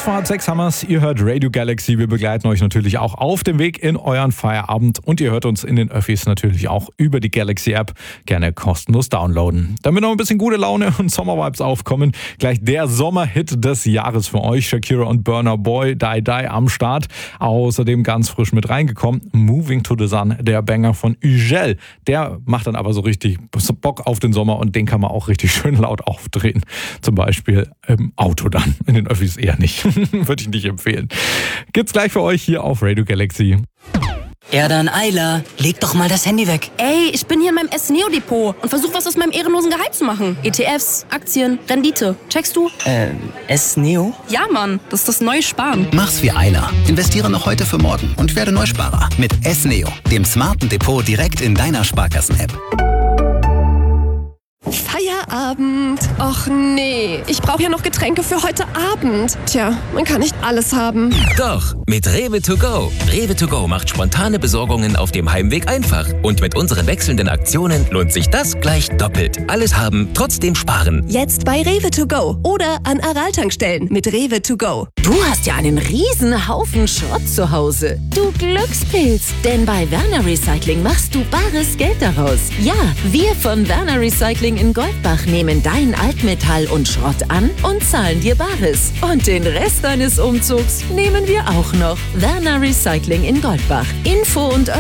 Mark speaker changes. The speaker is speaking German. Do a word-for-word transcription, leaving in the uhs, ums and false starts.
Speaker 1: Kurz vor halb sechs haben wir's. Ihr hört Radio Galaxy. Wir begleiten euch natürlich auch auf dem Weg in euren Feierabend. Und ihr hört uns in den Öffis natürlich auch über die Galaxy-App. Gerne kostenlos downloaden. Damit noch ein bisschen gute Laune und Sommervibes aufkommen. Gleich der Sommerhit des Jahres für euch. Shakira und Burna Boy, Die Die am Start. Außerdem ganz frisch mit reingekommen. Moving to the Sun, der Banger von Ugel. Der macht dann aber so richtig Bock auf den Sommer und den kann man auch richtig schön laut aufdrehen. Zum Beispiel im Auto dann. In den Öffis eher nicht. Würde ich nicht empfehlen. Gibt's gleich für euch hier auf Radio Galaxy.
Speaker 2: Ja dann, Ayla, leg doch mal das Handy weg.
Speaker 3: Ey, ich bin hier in meinem S-Neo-Depot und versuche was aus meinem ehrenlosen Gehalt zu machen. E T Fs, Aktien, Rendite. Checkst du?
Speaker 2: Ähm, S-Neo?
Speaker 3: Ja, Mann, das ist das neue Sparen.
Speaker 4: Mach's wie Ayla. Investiere noch heute für morgen und werde Neusparer. Mit S-Neo, dem smarten Depot direkt in deiner Sparkassen-App.
Speaker 5: Feierabend. Och nee, ich brauche ja noch Getränke für heute Abend. Tja, man kann nicht alles haben.
Speaker 6: Doch, mit Rewe to go. Rewe to go macht spontane Besorgungen auf dem Heimweg einfach. Und mit unseren wechselnden Aktionen lohnt sich das gleich doppelt. Alles haben, trotzdem sparen.
Speaker 5: Jetzt bei Rewe to go oder an Aral-Tankstellen mit Rewe to go.
Speaker 7: Du hast ja einen riesen Haufen Schrott zu Hause. Du Glückspilz, denn bei Werner Recycling machst du bares Geld daraus. Ja, wir von Werner Recycling in Goldbach nehmen dein Altmetall und Schrott an und zahlen dir Bares. Und den Rest deines Umzugs nehmen wir auch noch. Werner Recycling in Goldbach. Info und